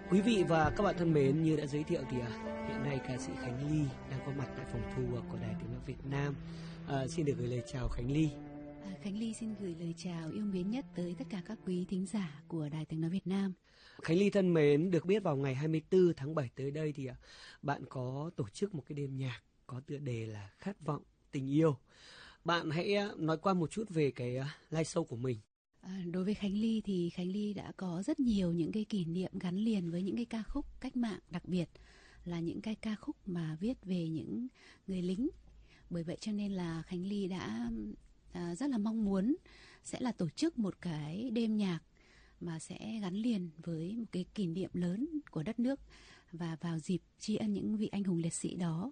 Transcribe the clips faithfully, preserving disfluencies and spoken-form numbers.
Quý vị và các bạn thân mến, như đã giới thiệu thì à, hiện nay ca sĩ Khánh Ly đang có mặt tại phòng thu của Đài Tiếng nói Việt Nam. À, xin được gửi lời chào Khánh Ly. À, Khánh Ly xin gửi lời chào yêu mến nhất tới tất cả các quý thính giả của Đài Tiếng nói Việt Nam. Khánh Ly thân mến, được biết vào ngày hai mươi tư tháng bảy tới đây thì à, bạn có tổ chức một cái đêm nhạc có tựa đề là Khát vọng tình yêu. Bạn hãy nói qua một chút về cái live show của mình. À, đối với Khánh Ly thì Khánh Ly đã có rất nhiều những cái kỷ niệm gắn liền với những cái ca khúc cách mạng, đặc biệt là những cái ca khúc mà viết về những người lính. Bởi vậy cho nên là Khánh Ly đã à, rất là mong muốn sẽ là tổ chức một cái đêm nhạc mà sẽ gắn liền với một cái kỷ niệm lớn của đất nước và vào dịp tri ân những vị anh hùng liệt sĩ đó.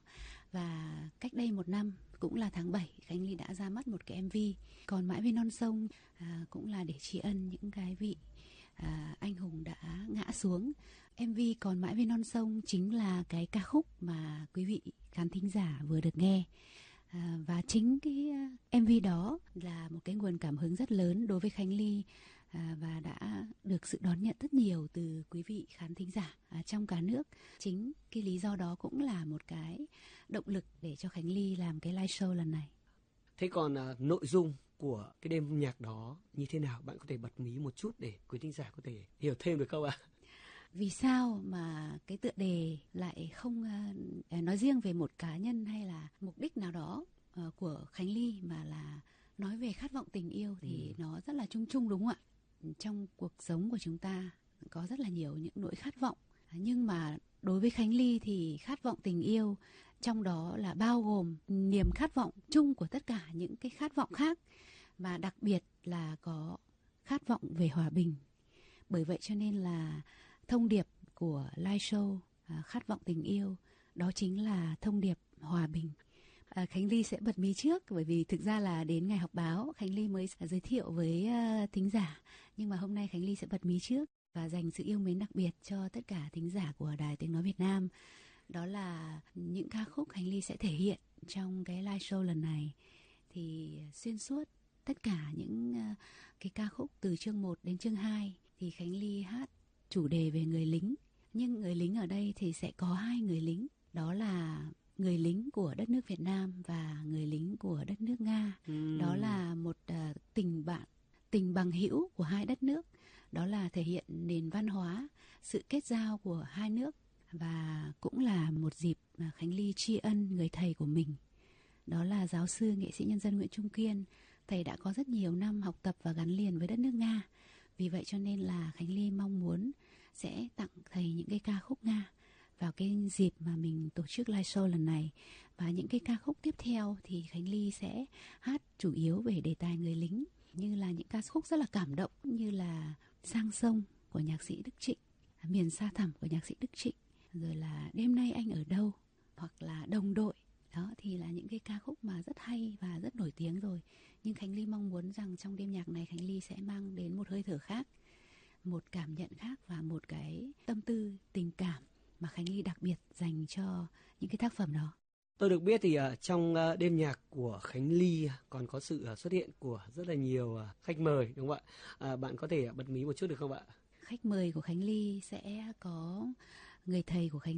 Và cách đây một năm, cũng là tháng bảy, Khánh Ly đã ra mắt một cái em vê Còn mãi với non sông, à, cũng là để tri ân những cái vị à, anh hùng đã ngã xuống. em vê Còn mãi với non sông chính là cái ca khúc mà quý vị khán thính giả vừa được nghe. À, và chính cái em vê đó là một cái nguồn cảm hứng rất lớn đối với Khánh Ly, à, và đã được sự đón nhận rất nhiều từ quý vị khán thính giả à, trong cả nước. Chính cái lý do đó cũng là một cái động lực để cho Khánh Ly làm cái live show lần này. Thế còn à, nội dung của cái đêm nhạc đó như thế nào? Bạn có thể bật mí một chút để quý thính giả có thể hiểu thêm được không ạ? Vì sao mà cái tựa đề lại không uh, nói riêng về một cá nhân hay là mục đích nào đó uh, của Khánh Ly, mà là nói về khát vọng tình yêu thì ừ. nó rất là chung chung, đúng không ạ? Trong cuộc sống của chúng ta có rất là nhiều những nỗi khát vọng, nhưng mà đối với Khánh Ly thì khát vọng tình yêu trong đó là bao gồm niềm khát vọng chung của tất cả những cái khát vọng khác, và đặc biệt là có khát vọng về hòa bình. Bởi vậy cho nên là thông điệp của live show à, Khát vọng tình yêu đó chính là thông điệp hòa bình. À, Khánh Ly sẽ bật mí trước, bởi vì thực ra là đến ngày họp báo Khánh Ly mới giới thiệu với uh, thính giả, nhưng mà hôm nay Khánh Ly sẽ bật mí trước và dành sự yêu mến đặc biệt cho tất cả thính giả của Đài Tiếng nói Việt Nam. Đó là những ca khúc Khánh Ly sẽ thể hiện trong cái live show lần này, thì xuyên suốt tất cả những uh, cái ca khúc từ chương một đến chương hai thì Khánh Ly hát chủ đề về người lính. Nhưng người lính ở đây thì sẽ có hai người lính, đó là người lính của đất nước Việt Nam và người lính của đất nước Nga. uhm. Đó là một uh, tình bạn, tình bằng hữu của hai đất nước. Đó là thể hiện nền văn hóa, sự kết giao của hai nước, và cũng là một dịp mà Khánh Ly tri ân người thầy của mình, đó là giáo sư nghệ sĩ nhân dân Nguyễn Trung Kiên. Thầy đã có rất nhiều năm học tập và gắn liền với đất nước Nga. Vì vậy cho nên là Khánh Ly mong muốn sẽ tặng thầy những cái ca khúc Nga vào cái dịp mà mình tổ chức live show lần này. Và những cái ca khúc tiếp theo thì Khánh Ly sẽ hát chủ yếu về đề tài người lính, như là những ca khúc rất là cảm động, như là Sang sông của nhạc sĩ Đức Trịnh, Miền xa thẳm của nhạc sĩ Đức Trịnh, rồi là Đêm nay anh ở đâu, hoặc là Đồng đội. Đó thì là những cái ca khúc mà rất hay và rất nổi tiếng rồi. Nhưng Khánh Ly mong muốn rằng trong đêm nhạc này Khánh Ly sẽ mang đến một hơi thở khác, một cảm nhận khác và một cái tâm tư, tình cảm mà Khánh Ly đặc biệt dành cho những cái tác phẩm đó. Tôi được biết thì uh, trong uh, đêm nhạc của Khánh Ly còn có sự uh, xuất hiện của rất là nhiều uh, khách mời, đúng không ạ? Uh, bạn có thể uh, bật mí một chút được không ạ? Khách mời của Khánh Ly sẽ có người thầy của Khánh